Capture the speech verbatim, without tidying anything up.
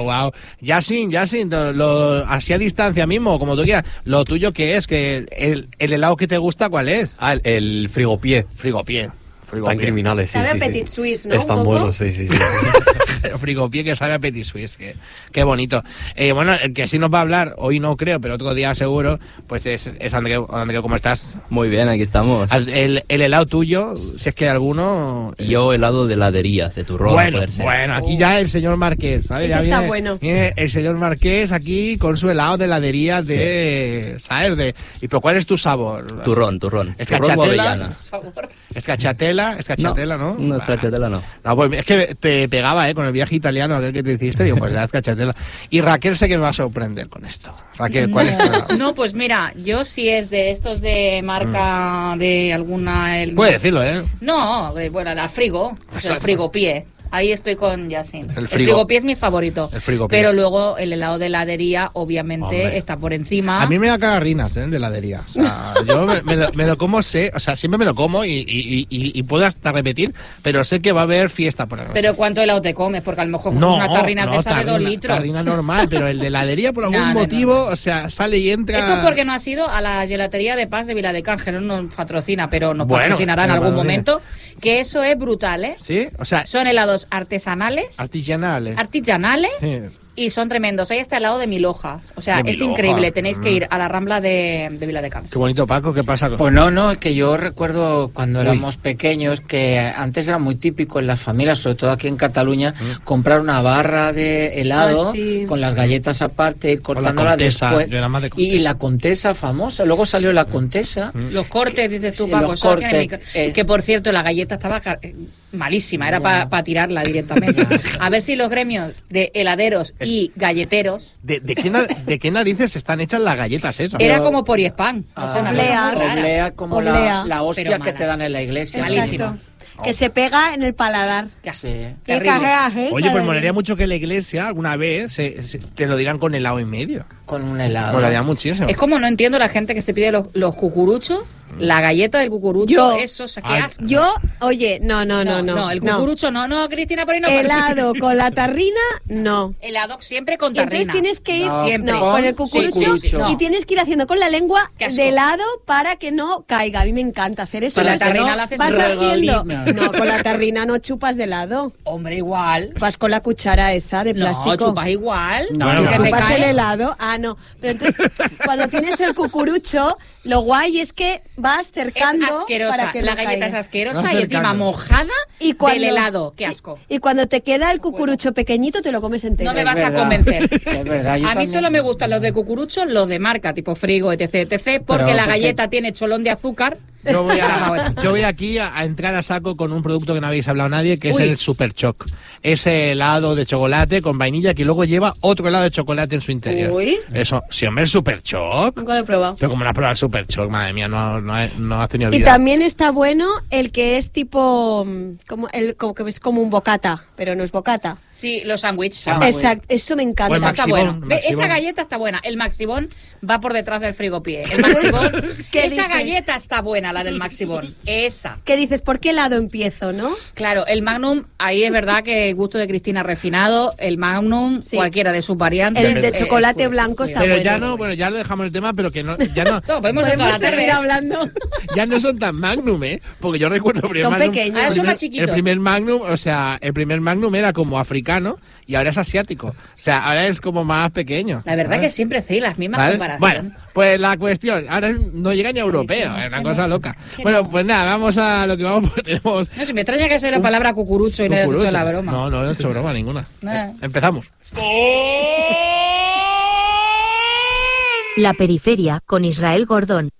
wow, wow. Yasin, Yasin, lo, lo, así a distancia mismo, como tú quieras. Lo tuyo, ¿qué es? Que el, el helado que te gusta, ¿cuál es? Ah, el, el frigopié. Frigopié. Tan criminales, sí, sabe sí, a Petit sí. Suisse, ¿no? Están buenos, sí, sí, sí. Frigopié que sabe a Petit Suisse, que, qué bonito. Eh, bueno, el que sí nos va a hablar, hoy no creo, pero otro día seguro, pues es, es Andreu. Andreu, ¿cómo estás? Muy bien, aquí estamos. El, el helado tuyo, si es que hay alguno... Eh... Yo helado de heladería, de turrón. Bueno, poder ser. bueno, aquí ya el señor Marqués, ¿sabes? Ese Ya está viene, bueno. Viene el señor Marqués aquí con su helado de heladería de... Sí. ¿Sabes? De, ¿y pero cuál es tu sabor? Turrón, turrón. ¿Es turrón o cachatela? avellana. ¿Es cachatela? ¿Es cachatela, no? No, no, cachatela no. No, pues es que te pegaba, ¿eh? Con el viaje italiano aquel que te hiciste, digo, pues ya es cachatela. Y Raquel sé que me va a sorprender con esto. Raquel, ¿cuál es tu helado? No, pues mira, yo sí es de estos de marca mm. de alguna... El... Puede decirlo, ¿eh? No, de, bueno, la frigo, o sea, el frigopié. Ahí estoy con Yasin. El, el frigopié es mi favorito. El frigopié. Pero luego el helado de heladería, obviamente, Hombre. está por encima. A mí me da cagarrinas, ¿eh? De heladería. O sea, yo me, me, lo, me lo como, sé, o sea, siempre me lo como y, y, y, y puedo hasta repetir, pero sé que va a haber fiesta por la noche. Pero ¿cuánto helado te comes? Porque a lo mejor no, una tarrina no, de esa tarrina, de dos litros. Tarrina normal, pero el de heladería por algún no, no, motivo, no, no. o sea, sale y entra... Eso porque no ha sido a la gelatería de Paz de Viladecans, que no nos patrocina, pero nos bueno, patrocinará en algún momento, que eso es brutal, ¿eh? Sí, o sea... Son helados artesanales. Artesanales. Artesanales. Sí. Y son tremendos. Ahí está el lado de mil hojas. O sea, de es mil increíble. hojas. Tenéis que ir a la Rambla de, de Viladecans. Qué bonito, Paco. ¿Qué pasa? Pues no, no, es que yo recuerdo cuando éramos Uy. pequeños que antes era muy típico en las familias, sobre todo aquí en Cataluña, mm. comprar una barra de helado ah, sí. con las galletas aparte, ir cortándola después. De de y la Contesa famosa. Luego salió la Contesa. Mm. Los cortes, dices tú, sí, Paco. Los cortes, eh. Que por cierto, la galleta estaba malísima. Era bueno. para pa tirarla directamente. A ver si los gremios de heladeros es... y galleteros ¿De, de, qué na, ¿De qué narices están hechas las galletas esas? Era como por Pan. Ah, o sea, una oblea, cosa oblea como oblea. La, la hostia que te dan en la iglesia. Malísima. Oh. Que se pega en el paladar. Sí. Qué cagaje. Oye, pues molaría mucho que la iglesia alguna vez se, se, te lo dieran con helado en medio. Con un helado. Molaría muchísimo. Es como no entiendo la gente que se pide los, los cucuruchos. La galleta del cucurucho, yo, eso, o sea, qué asco. Yo, oye, no, no, no, no. No, el cucurucho no, no, no Cristina, por ahí no. Helado con la tarrina, no. Helado siempre con tarrina. Entonces tienes que ir no, siempre. No, con el cucurucho, sí, cucurucho no. Y tienes que ir haciendo con la lengua de helado para que no caiga. A mí me encanta hacer eso. Con la tarrina no, la haces vas haciendo. No, con la tarrina no chupas de helado. Hombre, igual. Vas con la cuchara esa de plástico. No, chupas igual. No, bueno, no. Chupas el helado. Ah, no. Pero entonces, cuando tienes el cucurucho, lo guay es que vas cercando. Es asquerosa, para que la no galleta caiga. es asquerosa y encima mojada y cuando, del helado, qué asco. Y, y cuando te queda el cucurucho bueno. pequeñito te lo comes entero. No me vas a convencer. Es verdad, a mí también. Solo me gustan los de cucurucho, los de marca, tipo Frigo, etc, etc, porque Pero, la galleta porque... tiene cholón de azúcar. Yo voy, a, yo voy aquí a, a entrar a saco con un producto que no habéis hablado nadie, que Uy. es el Super Choc. Ese helado de chocolate con vainilla que luego lleva otro helado de chocolate en su interior. Uy. Eso, sí, hombre, el Super Choc. Nunca lo he probado. Pero como no has probado el Super Choc, madre mía, no, no, no has tenido vida. Y también está bueno el que es tipo, como el como que es como un bocata, pero no es bocata. Sí, los sándwiches. Exacto, eso me encanta. Pues está bueno. Ve, esa galleta está buena. El Maxibón va por detrás del frigopié. El Maxibón, esa dices? galleta está buena, la del Maxibón. Esa. ¿Qué dices? ¿Por qué lado empiezo, no? Claro, el Magnum, ahí es verdad que el gusto de Cristina refinado, el Magnum, sí. cualquiera de sus variantes. El de eh, chocolate eh, blanco está pero bueno. Pero ya no, bueno, ya lo dejamos el tema, pero que no, ya no. no, podemos, podemos seguir hablando. Ya no son tan Magnum, ¿eh? Porque yo recuerdo el primer son Magnum. pequeños. Ah, el, son primer, más chiquitos. el primer Magnum, o sea, el primer Magnum era como africano y ahora es asiático. O sea, ahora es como más pequeño. La verdad ¿sabes? Que siempre hacéis las mismas ¿vale? comparaciones. Bueno, pues la cuestión, ahora no llega ni a europeo, sí, es una cosa no, loca. Bueno, no. pues nada, vamos a lo que vamos, porque tenemos... No, si me extraña que sea la palabra cucurucho y no hayas hecho la broma. No, no he hecho broma ninguna. Eh, empezamos. La periferia con Israel Gordón.